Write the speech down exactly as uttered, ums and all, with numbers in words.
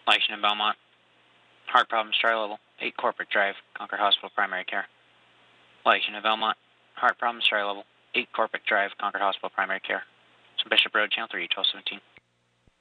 Lexington and Belmont. Heart problems, try level. eight Corporate Drive, Concord Hospital Primary Care. Lexington and Belmont. Heart problems, try level. eight Corporate Drive, Concord Hospital Primary Care. So Bishop Road, Channel three, twelve seventeen.